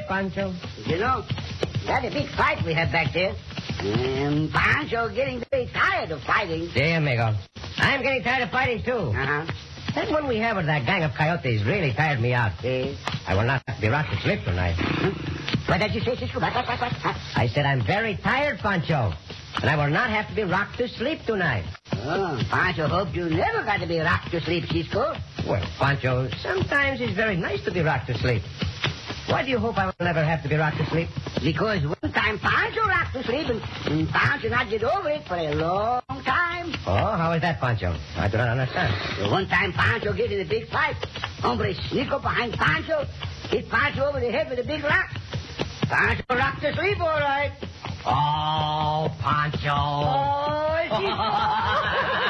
Pancho. You know, that's a big fight we had back there. Pancho getting very tired of fighting. Sí, amigo. I'm getting tired of fighting, too. Uh-huh. That one we have with that gang of coyotes really tired me out. Yes. I will not be rocked to sleep tonight. What did you say, Cisco? What? I said I'm very tired, Pancho. And I will not have to be rocked to sleep tonight. Oh, Pancho hoped you never got to be rocked to sleep, Cisco. Well, Pancho, sometimes it's very nice to be rocked to sleep. Why do you hope I will never have to be rocked to sleep? Because one time Pancho rocked to sleep and Pancho not get over it for a long time. Oh, how is that, Pancho? I do not understand. So one time Pancho get in a big fight. Hombre sneak up behind Pancho, hit Pancho over the head with a big rock. Pancho rocked to sleep, all right. Oh, Pancho. Oh,